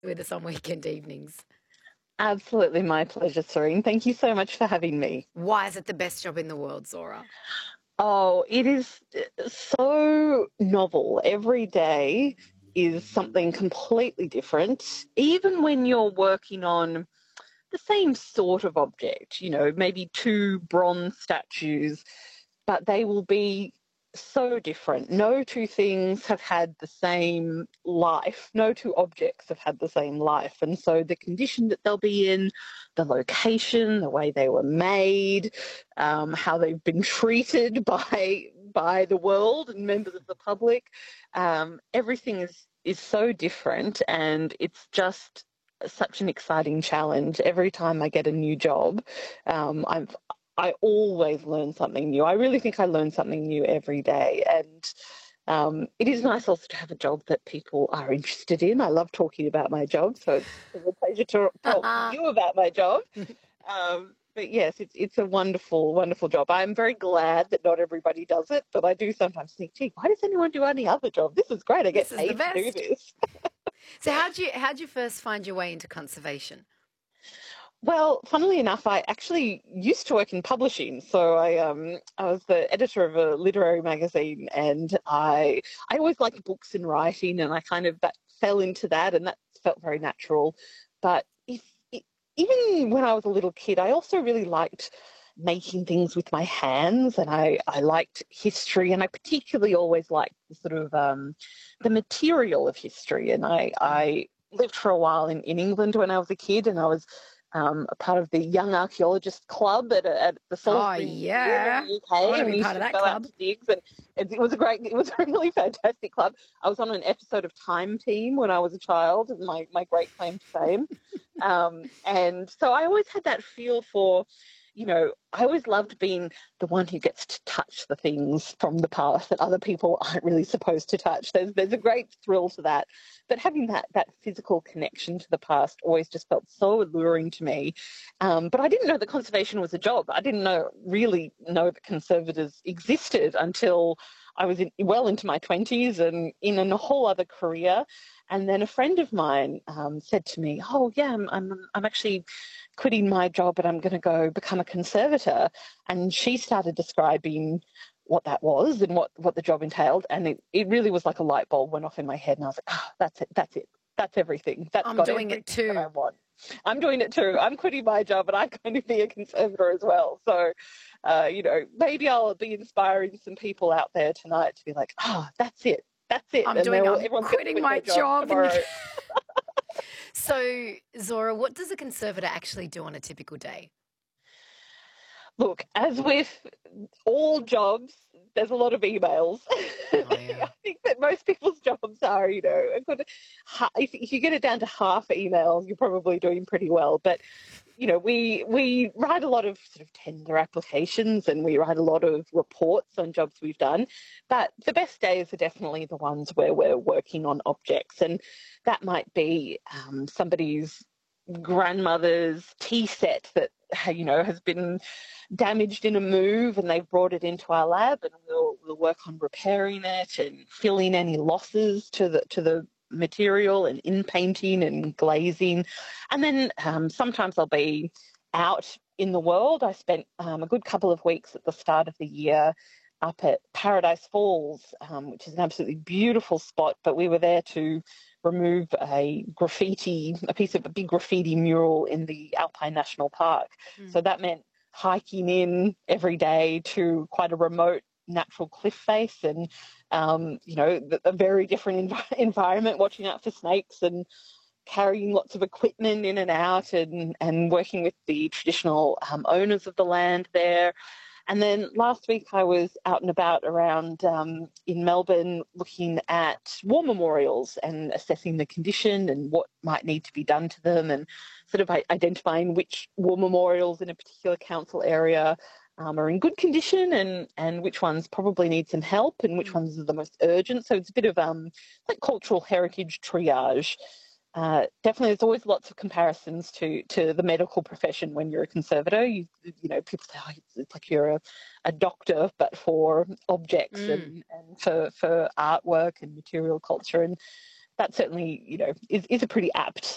with us on weekend evenings. Absolutely my pleasure, Serene. Thank you so much for having me. Why is it the best job in the world, Zora? Oh, it is so novel. Every day is something completely different. Even when you're working on the same sort of object, maybe two bronze statues, but they will be so different. No two things have had the same life. No two objects have had the same life. And so the condition that they'll be in, the location, the way they were made, how they've been treated by the world and members of the public, everything is so different, and it's just such an exciting challenge. Every time I get a new job, I always learn something new. I really think I learn something new every day. And it is nice also to have a job that people are interested in. I love talking about my job, so it's a pleasure to talk to you about my job. But yes, it's a wonderful, wonderful job. I'm very glad that not everybody does it, but I do sometimes think, gee, why does anyone do any other job? This is great. I get This is the paid to do best. this. So how'd you first find your way into conservation? Well, funnily enough, I actually used to work in publishing. So I was the editor of a literary magazine, and I always liked books and writing, and I kind of that fell into that, and that felt very natural. But even when I was a little kid, I also really liked making things with my hands, and I liked history, and I particularly always liked the sort of the material of history. And I lived for a while in England when I was a kid, and I was a part of the Young Archaeologist Club at the Oh Salisbury Museum in the yeah. I UK, want to and be we used part of to that go out club. to digs, and it was a really fantastic club. I was on an episode of Time Team when I was a child, my great claim to fame. And so I always had that feel for, I always loved being the one who gets to touch the things from the past that other people aren't really supposed to touch. There's a great thrill to that. But having that physical connection to the past always just felt so alluring to me. But I didn't know that conservation was a job. I didn't really know that conservators existed until I was well into my 20s and in a whole other career. And then a friend of mine said to me, "Oh yeah, I'm actually quitting my job, and I'm going to go become a conservator." And she started describing what that was and what the job entailed, and it really was like a light bulb went off in my head, and I was like, "Oh, that's everything. That's I'm got doing it everything that I too. want." I'm doing it too. I'm quitting my job, and I'm going to be a conservator as well. So, maybe I'll be inspiring some people out there tonight to be like, "Oh, that's it. That's it," and I'm everyone's going to quitting quit my their job job and tomorrow. so Zora, what does a conservator actually do on a typical day? Look, as with all jobs, there's a lot of emails. Oh I yeah. think that most people's jobs are, if you get it down to half emails, you're probably doing pretty well. But we write a lot of sort of tender applications, and we write a lot of reports on jobs we've done. But the best days are definitely the ones where we're working on objects, and that might be somebody's grandmother's tea set that has been damaged in a move, and they've brought it into our lab, and we'll work on repairing it and filling any losses to the material and in painting and glazing. And then sometimes I'll be out in the world. I spent a good couple of weeks at the start of the year up at Paradise Falls, which is an absolutely beautiful spot, but we were there to remove a big graffiti mural in the Alpine National Park. Mm. So that meant hiking in every day to quite a remote natural cliff face, and a very different environment, watching out for snakes and carrying lots of equipment in and out, and working with the traditional owners of the land there. And then last week I was out and about around in Melbourne looking at war memorials and assessing the condition and what might need to be done to them, and sort of identifying which war memorials in a particular council area are in good condition, and which ones probably need some help, and which Mm. ones are the most urgent. So it's a bit of like cultural heritage triage. Definitely, there's always lots of comparisons to the medical profession when you're a conservator. People say, oh, it's like you're a doctor, but for objects Mm. and for artwork and material culture, and that certainly is a pretty apt